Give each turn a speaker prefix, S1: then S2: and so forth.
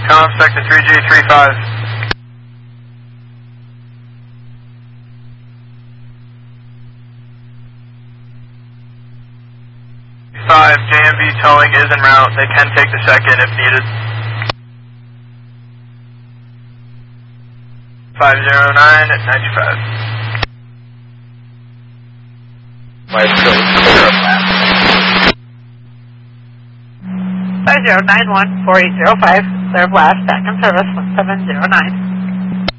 S1: Com sector 3G35. 5, JMV towing is en route. They can take the second if needed. 509 at 95.
S2: Maestro, clear of last.
S3: 5091-4805, clear of last, back in service 1709.